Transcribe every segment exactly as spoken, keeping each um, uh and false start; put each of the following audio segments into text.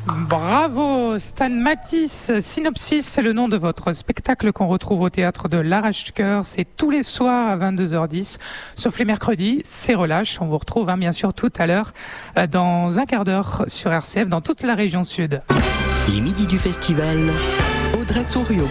Bravo Stan Matisse. Synopsis, c'est le nom de votre spectacle qu'on retrouve au théâtre de l'Arrache-Cœur. C'est tous les soirs à vingt-deux heures dix, sauf les mercredis, c'est relâche. On vous retrouve hein, bien sûr tout à l'heure euh, dans un quart d'heure sur R C F dans toute la région sud. Les midis du festival, Audrey Souriau.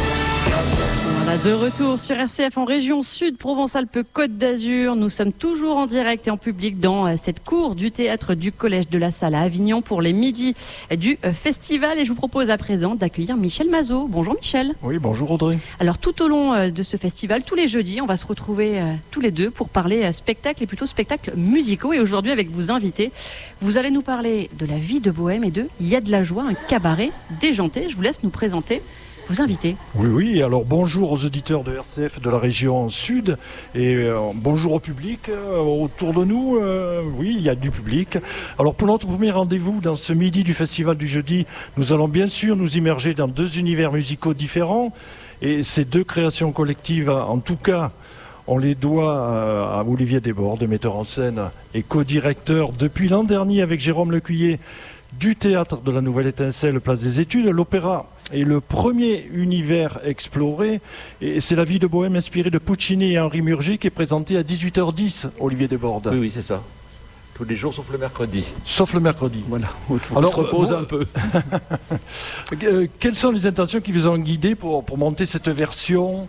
Voilà, de retour sur R C F en région Sud, Provence-Alpes-Côte d'Azur. Nous sommes toujours en direct et en public dans euh, cette cour du théâtre du Collège de la Salle à Avignon pour les midis du euh, festival. Et je vous propose à présent d'accueillir Michel Mazot. Bonjour Michel. Oui, bonjour Audrey. Alors tout au long euh, de ce festival, tous les jeudis, on va se retrouver euh, tous les deux pour parler euh, spectacle et plutôt spectacles musicaux. Et aujourd'hui, avec vos invités, vous allez nous parler de la vie de Bohème et de Il y a de la joie, un cabaret déjanté. Je vous laisse nous présenter vos invités. Oui, oui, alors bonjour aux auditeurs de R C F de la région Sud et euh, bonjour au public euh, autour de nous. Euh, oui, il y a du public. Alors pour notre premier rendez-vous dans ce midi du festival du jeudi, nous allons bien sûr nous immerger dans deux univers musicaux différents et ces deux créations collectives, en tout cas, on les doit à Olivier Desbordes, metteur en scène et co-directeur depuis l'an dernier avec Jérôme Lecuyer du théâtre de la Nouvelle Étincelle, place des Études. L'opéra est le premier univers exploré et c'est la vie de Bohème inspirée de Puccini et Henri Murger qui est présentée à dix-huit heures dix, Olivier Desbordes. Oui, oui, c'est ça. Tous les jours sauf le mercredi. Sauf le mercredi. Voilà, il faut Alors, se repose vous... un peu. Quelles sont les intentions qui vous ont guidé pour, pour monter cette version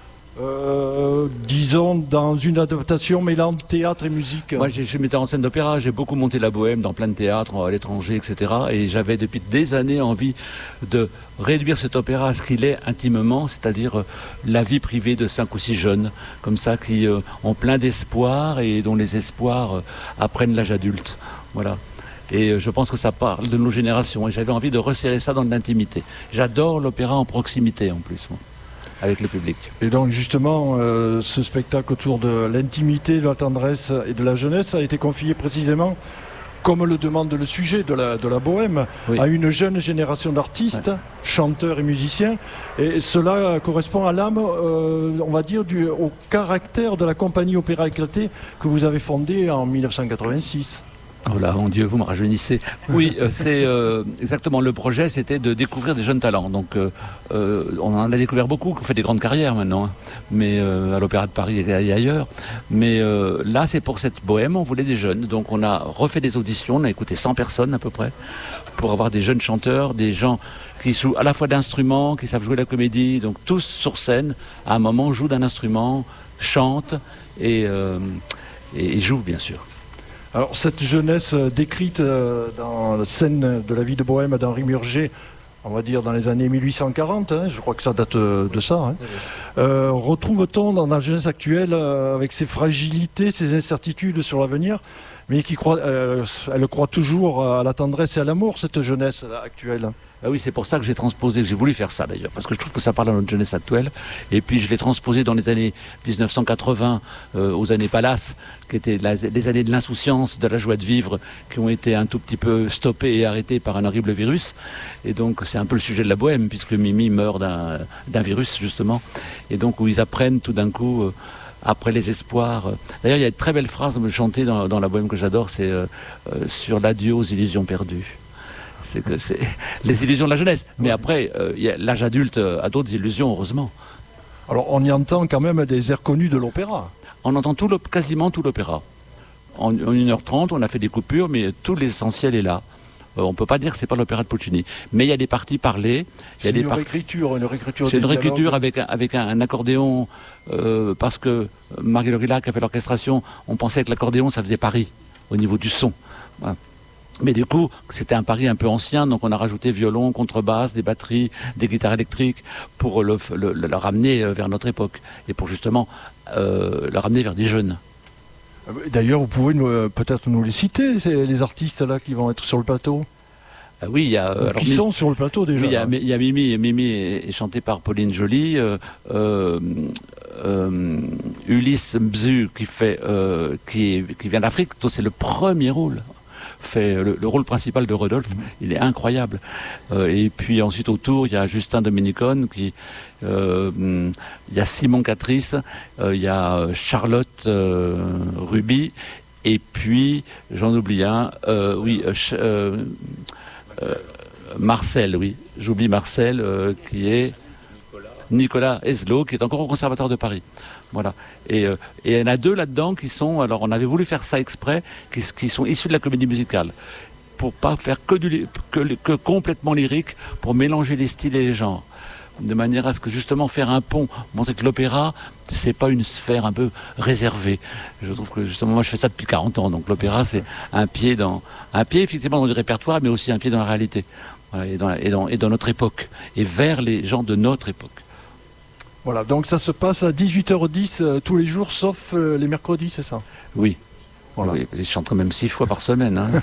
Euh, disons dans une adaptation mêlant théâtre et musique? Moi, je suis metteur en scène d'opéra, j'ai beaucoup monté la Bohème dans plein de théâtres à l'étranger, et cetera. Et j'avais depuis des années envie de réduire cet opéra à ce qu'il est intimement, c'est-à-dire euh, la vie privée de cinq ou six jeunes, comme ça, qui euh, ont plein d'espoir et dont les espoirs euh, apprennent l'âge adulte. Voilà. Et euh, je pense que ça parle de nos générations. Et j'avais envie de resserrer ça dans l'intimité. J'adore l'opéra en proximité, en plus. Moi. Avec le public. Et donc justement, euh, ce spectacle autour de l'intimité, de la tendresse et de la jeunesse a été confié précisément, comme le demande le sujet de la, de la Bohème, oui. à une jeune génération d'artistes, ouais. chanteurs et musiciens. Et cela correspond à l'âme, euh, on va dire, du, au caractère de la compagnie Opéra Éclaté que vous avez fondée en mille neuf cent quatre-vingt-six. Oh là, mon Dieu, vous me rajeunissez. Oui, euh, c'est euh, exactement le projet, c'était de découvrir des jeunes talents. Donc, euh, euh, on en a découvert beaucoup, qui ont fait des grandes carrières maintenant, hein, mais euh, à l'Opéra de Paris et ailleurs. Mais euh, là, c'est pour cette Bohème, on voulait des jeunes. Donc, on a refait des auditions, on a écouté cent personnes à peu près, pour avoir des jeunes chanteurs, des gens qui jouent à la fois d'instruments, qui savent jouer la comédie, donc tous sur scène, à un moment, jouent d'un instrument, chantent et, euh, et, et jouent, bien sûr. Alors cette jeunesse décrite dans la scène de la vie de Bohème d'Henri Murger, on va dire dans les années mille huit cent quarante, hein, je crois que ça date de ça, hein, euh, retrouve-t-on dans la jeunesse actuelle euh, avec ses fragilités, ses incertitudes sur l'avenir, mais qui croit, euh, elle croit toujours à la tendresse et à l'amour, cette jeunesse actuelle? Ah oui, c'est pour ça que j'ai transposé, j'ai voulu faire ça d'ailleurs, parce que je trouve que ça parle à notre jeunesse actuelle. Et puis je l'ai transposé dans les années dix-neuf cent quatre-vingts, euh, aux années Palace, qui étaient la, les années de l'insouciance, de la joie de vivre, qui ont été un tout petit peu stoppées et arrêtées par un horrible virus. Et donc c'est un peu le sujet de la Bohème, puisque Mimi meurt d'un, d'un virus justement. Et donc où ils apprennent tout d'un coup... Euh, après les espoirs. D'ailleurs, il y a une très belle phrase chantée dans, dans la Bohème que j'adore, c'est euh, euh, sur l'adieu aux illusions perdues. C'est que c'est les illusions de la jeunesse. Mais après, euh, y a, l'âge adulte a d'autres illusions, heureusement. Alors, on y entend quand même des airs connus de l'opéra. On entend tout le, quasiment tout l'opéra. En, en une heure trente, on a fait des coupures, mais tout l'essentiel est là. Euh, on ne peut pas dire que c'est pas l'opéra de Puccini. Mais il y a des parties parlées. C'est des une par... réécriture, une réécriture. C'est une dialogues. réécriture avec, un, avec un, un accordéon, euh, parce que Marguerite Aurilla qui a fait l'orchestration, on pensait que l'accordéon, ça faisait Paris, au niveau du son. Voilà. Mais du coup, c'était un Paris un peu ancien, donc on a rajouté violon, contrebasse, des batteries, des guitares électriques pour le, le, le, le ramener vers notre époque et pour justement euh, le ramener vers des jeunes. D'ailleurs, vous pouvez nous, euh, peut-être nous les citer, ces, les artistes là qui vont être sur le plateau. Euh, oui, il y a. Euh, qui alors, sont sur le plateau déjà. Oui, il y a, hein. il y a Mimi, et Mimi est, est chantée par Pauline Joly. Euh, euh, euh, Ulysse Bzu qui fait, euh, qui, qui vient d'Afrique, donc c'est le premier rôle. Fait le, le rôle principal de Rodolphe, mmh. il est incroyable. Euh, et puis ensuite autour, il y a Justin Dominicone, qui, euh, il y a Simon Catrice, euh, il y a Charlotte euh, Ruby, et puis j'en oublie un, euh, oui, euh, euh, Marcel, oui. J'oublie Marcel, euh, qui est Nicolas Eslot, qui est encore au Conservatoire de Paris. Voilà. Et, euh, et il y en a deux là-dedans qui sont, alors on avait voulu faire ça exprès, qui, qui sont issus de la comédie musicale, pour pas faire que, du, que, que complètement lyrique, pour mélanger les styles et les genres. De manière à ce que justement faire un pont, montrer que l'opéra, c'est pas une sphère un peu réservée. Je trouve que justement, moi je fais ça depuis quarante ans, donc l'opéra c'est un pied dans, un pied effectivement dans le répertoire, mais aussi un pied dans la réalité, voilà, et, dans, et, dans, et dans notre époque, et vers les gens de notre époque. Voilà, donc ça se passe à dix-huit heures dix euh, tous les jours, sauf euh, les mercredis, c'est ça? Oui. Voilà. Oui, je chante quand même six fois par semaine. Hein.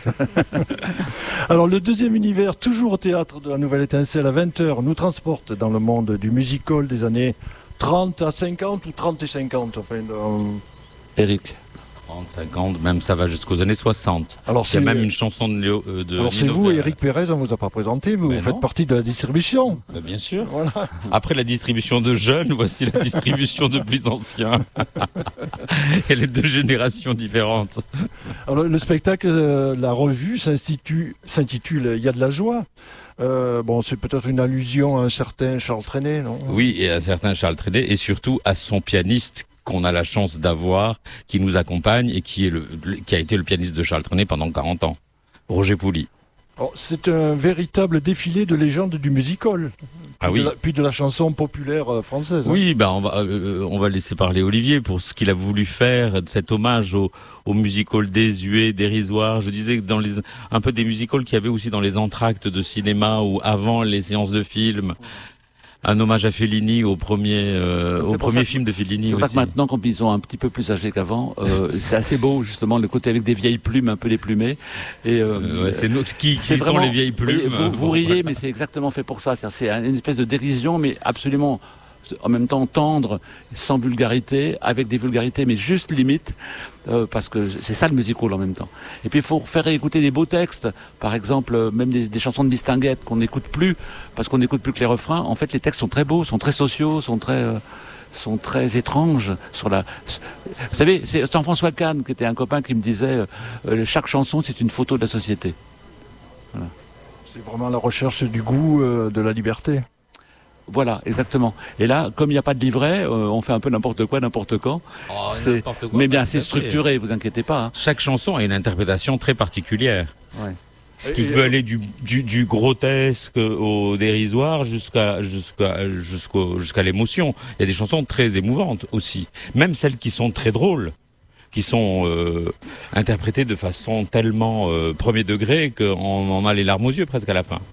Alors le deuxième univers, toujours au théâtre de la Nouvelle Étincelle à vingt heures, nous transporte dans le monde du musical des années trente à cinquante ou trente et cinquante. Enfin, dans... Eric. trente, cinquante, même ça va jusqu'aux années soixante. Alors, il y a même une chanson de Léo. Euh, de Alors c'est vous, Éric Pérez, on ne vous a pas présenté, vous, vous faites partie de la distribution. Bah, bien sûr. Voilà. Après la distribution de jeunes, voici la distribution de plus anciens. Il y a les deux générations différentes. Alors le spectacle, euh, la revue s'intitule, s'intitule Il y a de la joie. Euh, bon, c'est peut-être une allusion à un certain Charles Trenet, non? Oui, et à un certain Charles Trenet, et surtout à son pianiste qu'on a la chance d'avoir, qui nous accompagne et qui, est le, qui a été le pianiste de Charles Trenet pendant quarante ans, Roger Pouli. Oh, c'est un véritable défilé de légendes du musical, ah puis, oui. de la, puis de la chanson populaire française. Oui, hein. ben on va euh, on va laisser parler Olivier pour ce qu'il a voulu faire, cet hommage au, au musical désuet, dérisoire. Je disais que dans les un peu des musicals qu'il y avait aussi dans les entr'actes de cinéma ou avant les séances de films. Un hommage à Fellini au premier, euh, au premier film de Fellini aussi. C'est aussi. pour ça que maintenant, quand ils sont un petit peu plus âgés qu'avant, euh, c'est assez beau justement le côté avec des vieilles plumes un peu déplumées. Et euh, euh, ouais, c'est nous qui, qui c'est sont vraiment, les vieilles plumes. Oui, vous, vous riez, mais c'est exactement fait pour ça. C'est une espèce de dérision, mais absolument en même temps tendre, sans vulgarité, avec des vulgarités, mais juste limite, euh, parce que c'est ça le musical en même temps. Et puis il faut faire écouter des beaux textes, par exemple, euh, même des, des chansons de Mistinguett qu'on n'écoute plus, parce qu'on n'écoute plus que les refrains. En fait, les textes sont très beaux, sont très sociaux, sont très... Euh, sont très étranges sur la. Vous savez, c'est Jean-François Kahn qui était un copain qui me disait euh, chaque chanson c'est une photo de la société. Voilà. C'est vraiment la recherche du goût euh, de la liberté. Voilà, exactement. Et là, comme il n'y a pas de livret, euh, on fait un peu n'importe quoi, n'importe quand. Oh, n'importe quoi, mais bien, c'est structuré, vous inquiétez pas. Hein. Chaque chanson a une interprétation très particulière. Ouais. Ce qui peut aller du, du, du grotesque au dérisoire jusqu'à jusqu'à jusqu'au, jusqu'à l'émotion. Il y a des chansons très émouvantes aussi, même celles qui sont très drôles, qui sont euh, interprétées de façon tellement euh, premier degré qu'on en a les larmes aux yeux presque à la fin.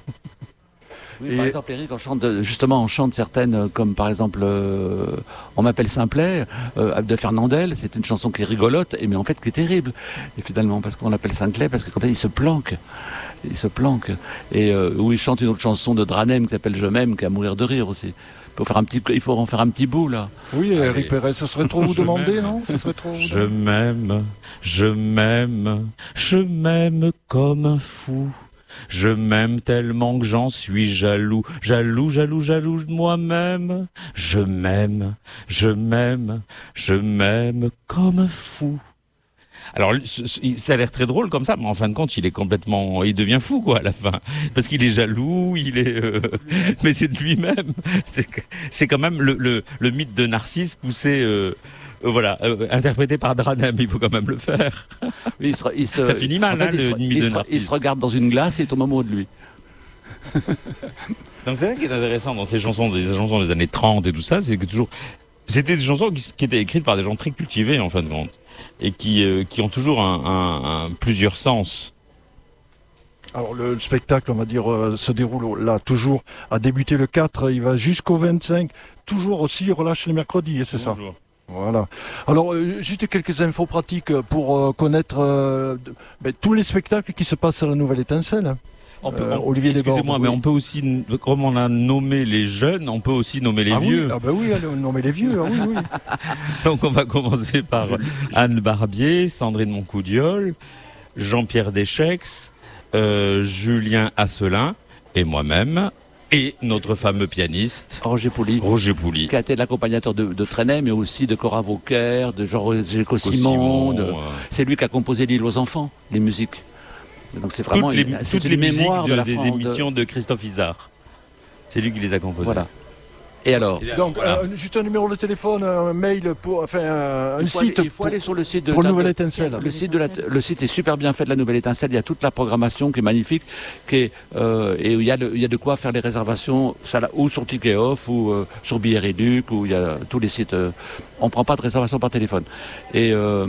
Oui, par exemple, Eric, on chante justement, on chante certaines, comme par exemple, euh, on m'appelle Simplet, euh, de Fernandel. C'est une chanson qui est rigolote, et mais en fait qui est terrible. Et finalement, parce qu'on l'appelle Simplet, parce que comme ça, il se planque, il se planque. Et euh, où il chante une autre chanson de Dranem qui s'appelle Je m'aime, qui est à mourir de rire aussi. Il faut faire un petit, il faut en faire un petit bout là. Oui, Eric Pérez, ce serait trop vous demander, non? Ce serait trop. Je m'aime, je m'aime, je m'aime comme un fou. Je m'aime tellement que j'en suis jaloux, jaloux, jaloux, jaloux de moi-même. Je m'aime, je m'aime, je m'aime comme un fou. Alors, ça a l'air très drôle comme ça, mais en fin de compte, il est complètement, il devient fou, quoi, à la fin. Parce qu'il est jaloux, il est, euh... mais c'est de lui-même. C'est, c'est quand même le, le, le mythe de Narcisse poussé, euh... Euh, voilà, euh, interprété par Dranem, il faut quand même le faire. Oui, il se, il se, ça finit mal, en fait, hein, il le se, mythe il de se, Narcisse. Il se regarde dans une glace et tombe amoureux de lui. Donc c'est ça qui est intéressant dans ces chansons, des chansons des années trente et tout ça, c'est que toujours, c'était des chansons qui, qui étaient écrites par des gens très cultivés en fin de compte, et qui, euh, qui ont toujours un, un, un, plusieurs sens. Alors le, le spectacle, on va dire, euh, se déroule là, toujours a débuté le quatre, il va jusqu'au vingt-cinq, toujours aussi relâche le mercredi, c'est ça? Voilà. Alors, euh, juste quelques infos pratiques pour euh, connaître euh, de, ben, tous les spectacles qui se passent à la Nouvelle Étincelle. On peut, euh, on, Olivier excusez-moi, Desbordes, mais oui. on peut aussi, comme on a nommé les jeunes, on peut aussi nommer les ah vieux. Oui, ah ben oui, allez, nommer les vieux, ah oui, oui. Donc on va commencer par Anne Barbier, Sandrine Moncoudiol, Jean-Pierre Deschex, euh, Julien Asselin et moi-même. Et notre fameux pianiste, Roger Pouli. Roger Pouli. Qui a été l'accompagnateur de, de Trenet, mais aussi de Cora Vauquer, de Georges Géco-Simon. De... C'est lui qui a composé L'île aux enfants, les musiques. Donc c'est vraiment toutes les, une, toutes c'est les une musiques mémoire de, de la des France, émissions de Christophe Isard. C'est lui qui les a composées. Voilà. Et alors Donc, voilà. euh, juste un numéro de téléphone, un mail, pour, enfin un, un il faut site aller, il faut pour, aller sur le site de pour la- Nouvelle Étincelle. Le site, de la, le site est super bien fait de la Nouvelle Étincelle. Il y a toute la programmation qui est magnifique, qui est, euh, et il y, a de, il y a de quoi faire les réservations ça, ou sur Ticket Off ou euh, sur Billet Réduc, où il y a tous les sites. Euh, on ne prend pas de réservation par téléphone. Et euh,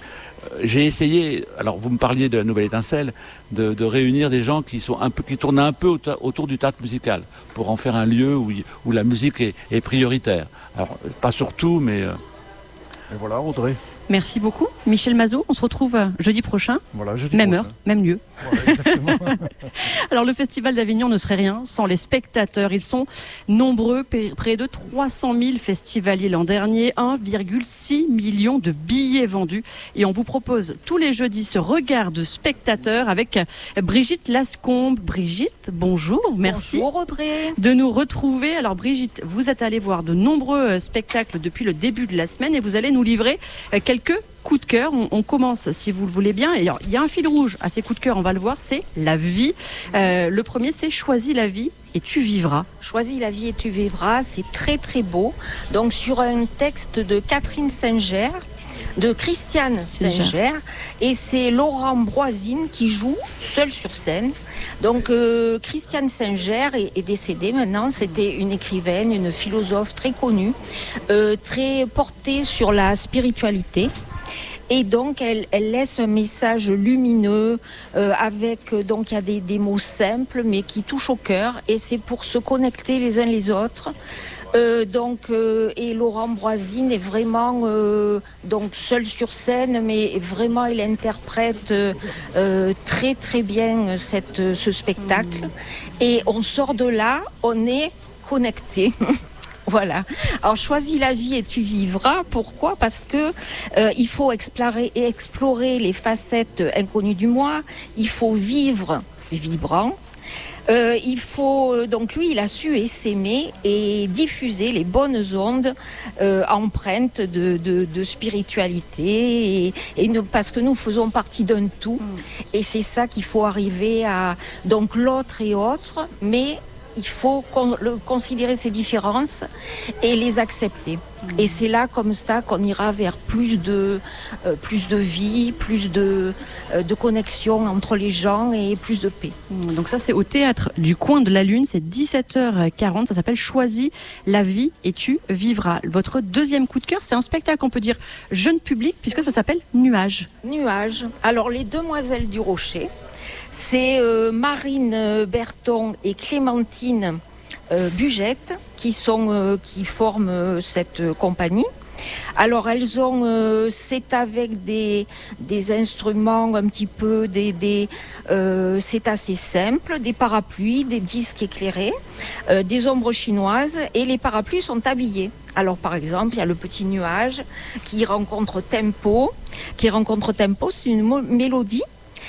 j'ai essayé, alors vous me parliez de la Nouvelle Étincelle, de, de réunir des gens qui, sont un peu, qui tournent un peu autour, autour du théâtre musical, pour en faire un lieu où, où la musique est, est prioritaire. Alors, pas sur tout, mais... Euh, Et voilà, Audrey. Merci beaucoup. Michel Mazot, on se retrouve euh, jeudi prochain, Voilà, jeudi même prochain. heure, même lieu. Voilà, exactement. Alors le Festival d'Avignon ne serait rien sans les spectateurs. Ils sont nombreux, p- près de trois cent mille festivaliers l'an dernier, un virgule six million de billets vendus. Et on vous propose tous les jeudis ce regard de spectateurs avec Brigitte Lascombe. Brigitte, bonjour, merci Bonjour Audrey. de nous retrouver. Alors Brigitte, vous êtes allée voir de nombreux euh, spectacles depuis le début de la semaine et vous allez nous livrer euh, quelques coups de cœur. On, on commence, si vous le voulez bien. Et alors, il y a un fil rouge à ces coups de cœur, on va le voir, c'est la vie. Euh, le premier, c'est Choisis la vie et tu vivras. Choisis la vie et tu vivras, c'est très très beau. Donc sur un texte de Catherine Singer, de Christiane Singer. Singer, et c'est Laurent Broisine qui joue seul sur scène. Donc euh, Christiane Singer est, est décédée maintenant. C'était une écrivaine, une philosophe très connue, euh, très portée sur la spiritualité. Et donc, elle, elle laisse un message lumineux euh, avec, donc il y a des, des mots simples mais qui touchent au cœur. Et c'est pour se connecter les uns les autres. Euh, donc, euh, et Laurent Broisine est vraiment euh, donc seul sur scène, mais vraiment il interprète euh, euh, très très bien cette, ce spectacle. Et on sort de là, on est connecté. Voilà. Alors, choisis la vie et tu vivras. Pourquoi ? Parce que euh, il faut explorer et explorer les facettes inconnues du moi. Il faut vivre vibrant. Euh, il faut donc lui, il a su s'aimer et diffuser les bonnes ondes euh, empreintes de, de, de spiritualité et, et ne, parce que nous faisons partie d'un tout. Et c'est ça qu'il faut arriver à donc l'autre et autre, mais il faut con- le, considérer ces différences et les accepter. Mmh. Et c'est là, comme ça, qu'on ira vers plus de, euh, plus de vie, plus de, euh, de connexion entre les gens et plus de paix. Donc ça, c'est au Théâtre du Coin de la Lune. C'est dix-sept heures quarante. Ça s'appelle Choisis la vie et tu vivras. Votre deuxième coup de cœur, c'est un spectacle, on peut dire, jeune public, puisque ça s'appelle Nuages. Nuages. Alors, les Demoiselles du Rocher, c'est euh, Marine Berton et Clémentine euh, Bugette qui, sont, euh, qui forment euh, cette euh, compagnie. Alors elles ont, euh, c'est avec des, des instruments un petit peu, des, des, euh, c'est assez simple, des parapluies, des disques éclairés, euh, des ombres chinoises et les parapluies sont habillés. Alors par exemple, il y a le petit nuage qui rencontre Tempo, qui rencontre Tempo, c'est une mo- mélodie.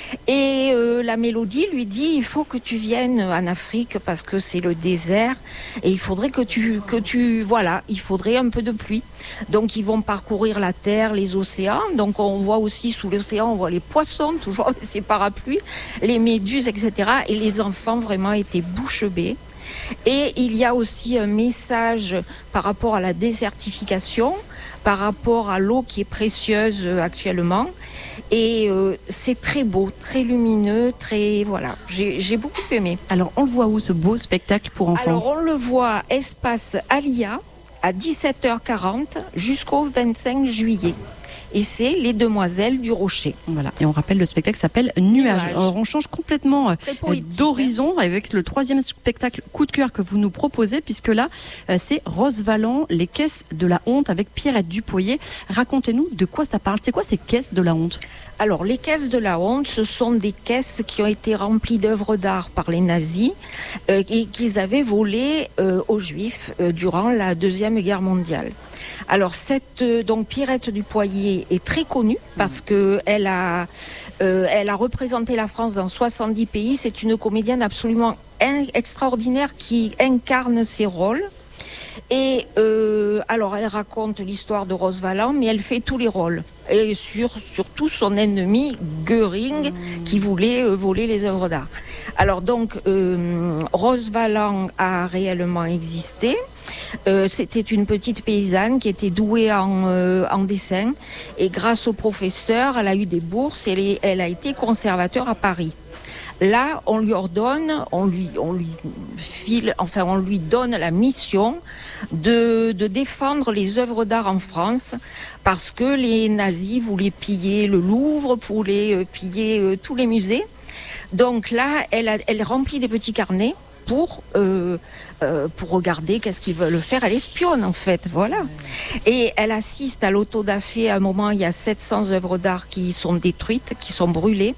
Et euh, la mélodie lui dit il faut que tu viennes en Afrique parce que c'est le désert et il faudrait que tu que tu voilà il faudrait un peu de pluie. Donc ils vont parcourir la terre, les océans. Donc on voit aussi sous l'océan on voit les poissons toujours avec ces parapluies, les méduses et cetera. Et les enfants vraiment étaient bouche bée. Et il y a aussi un message par rapport à la désertification, par rapport à l'eau qui est précieuse actuellement. Et euh, c'est très beau, très lumineux, très voilà. J'ai, j'ai beaucoup aimé. Alors, on le voit où, ce beau spectacle pour enfants ? Alors, on le voit Espace Alia à dix-sept heures quarante jusqu'au vingt-cinq juillet. Et c'est Les Demoiselles du Rocher. Voilà. Et on rappelle, le spectacle s'appelle Nuages. Nuages. Alors, on change complètement euh, Très poétique, d'horizon avec le troisième spectacle coup de cœur que vous nous proposez, puisque là, euh, c'est Rose Valland, Les Caisses de la Honte avec Pierrette Dupoyer. Racontez-nous de quoi ça parle. C'est quoi ces caisses de la honte ? Alors, les caisses de la honte, ce sont des caisses qui ont été remplies d'œuvres d'art par les nazis euh, et qu'ils avaient volées euh, aux Juifs euh, durant la Deuxième Guerre mondiale. Alors, cette euh, donc Pierrette Dupoyer est très connue parce que elle a, euh, elle a représenté la France dans soixante-dix pays. C'est une comédienne absolument in- extraordinaire qui incarne ses rôles. Et euh, alors, elle raconte l'histoire de Rose Valland, mais elle fait tous les rôles. Et sur, surtout son ennemi, Göring, mmh. qui voulait euh, voler les œuvres d'art. Alors donc, euh, Rose Valland a réellement existé. Euh, c'était une petite paysanne qui était douée en, euh, en dessin. Et grâce au professeur, elle a eu des bourses et elle, est, elle a été conservateur à Paris. Là, on lui ordonne, on lui, on lui file, enfin, on lui donne la mission de, de défendre les œuvres d'art en France parce que les nazis voulaient piller le Louvre, voulaient piller euh, tous les musées. Donc là, elle, a, elle remplit des petits carnets pour euh, euh, pour regarder qu'est-ce qu'ils veulent faire. Elle espionne en fait, voilà. Et elle assiste à l'autodafé. À un moment, il y a sept cents œuvres d'art qui sont détruites, qui sont brûlées.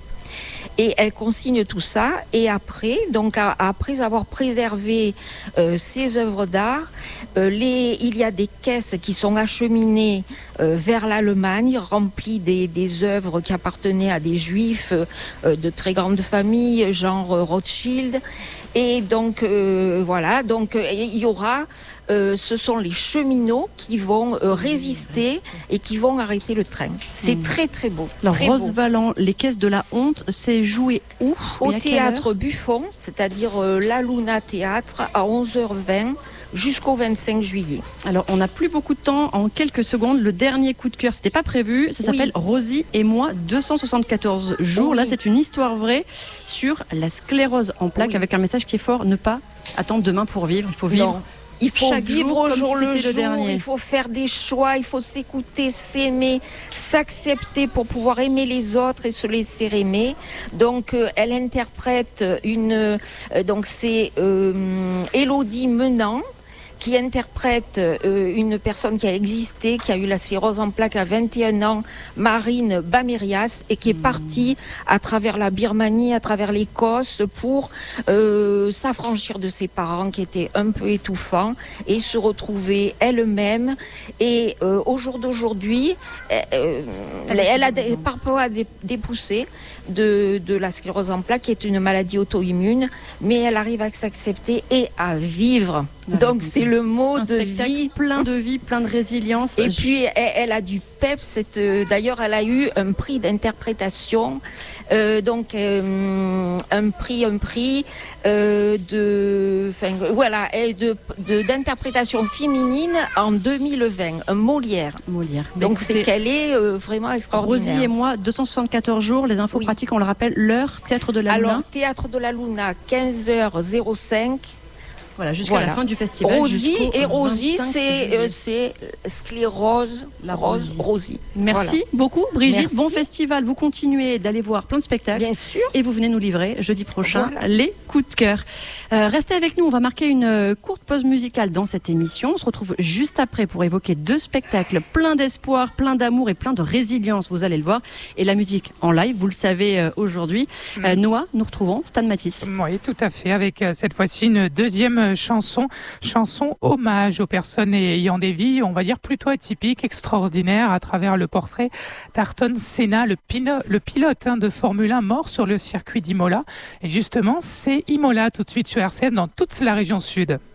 Et elle consigne tout ça. Et après, donc à, après avoir préservé euh, ces œuvres d'art, euh, les, il y a des caisses qui sont acheminées euh, vers l'Allemagne, remplies des, des œuvres qui appartenaient à des juifs euh, de très grandes familles, genre euh, Rothschild. Et donc euh, voilà, donc euh, il y aura. Euh, ce sont les cheminots qui vont euh, résister et qui vont arrêter le train. C'est mmh. très très beau. Alors très Rose beau. Valland, les caisses de la honte, c'est joué où? Au théâtre Buffon, c'est-à-dire euh, la Luna Théâtre, à onze heures vingt jusqu'au vingt-cinq juillet. Alors on n'a plus beaucoup de temps, en quelques secondes, le dernier coup de cœur, c'était pas prévu, ça s'appelle oui. Rosie et moi, deux cent soixante-quatorze jours. Oui. Là c'est une histoire vraie sur la sclérose en plaques, oui. avec un message qui est fort, ne pas attendre demain pour vivre, il faut vivre. Non. Il faut Chaque vivre jour, au jour si le jour, le dernier. Il faut faire des choix, il faut s'écouter, s'aimer, s'accepter pour pouvoir aimer les autres et se laisser aimer. Donc euh, elle interprète une, euh, donc c'est euh, Élodie Menant, qui interprète euh, une personne qui a existé, qui a eu la sclérose en plaques à vingt et un ans, Marine Bamérias, et qui est partie à travers la Birmanie, à travers l'Écosse, pour euh, s'affranchir de ses parents qui étaient un peu étouffants et se retrouver elle-même. Et euh, au jour d'aujourd'hui, euh, elle, elle a des, parfois des, des poussées de, de la sclérose en plaques, qui est une maladie auto-immune, mais elle arrive à s'accepter et à vivre. Donc c'est le mot un de vie, plein de vie, plein de résilience. Et Je... puis elle, elle a du peps. Cette, euh, d'ailleurs, elle a eu un prix d'interprétation, euh, donc euh, un prix, un prix euh, de, enfin voilà, de, de d'interprétation féminine en deux mille vingt, un Molière. Molière. Donc écoutez, c'est qu'elle est euh, vraiment extraordinaire. Rosie et moi, deux cent soixante-quatorze jours. Les infos oui. pratiques, on le rappelle. L'heure, Théâtre de la Luna. Alors Théâtre de la Luna, quinze heures cinq. Voilà, jusqu'à voilà. la fin du festival. Rosie, et Rosie, c'est, euh, c'est sclérose, la Rose, Rosie. Merci voilà. beaucoup, Brigitte. Merci. Bon festival. Vous continuez d'aller voir plein de spectacles. Bien sûr. Et vous venez nous livrer jeudi prochain voilà. les coups de cœur. Euh, restez avec nous. On va marquer une courte pause musicale dans cette émission. On se retrouve juste après pour évoquer deux spectacles plein d'espoir, plein d'amour et plein de résilience. Vous allez le voir. Et la musique en live, vous le savez euh, aujourd'hui. Mmh. Euh, Noah, nous retrouvons Stan Matisse. Oui, tout à fait. Avec euh, cette fois-ci une deuxième chanson, chanson hommage aux personnes ayant des vies, on va dire plutôt atypiques, extraordinaires, à travers le portrait d'Ayrton Senna, le, pino, le pilote hein, de Formule un mort sur le circuit d'Imola. Et justement, c'est Imola tout de suite sur R C N dans toute la région sud.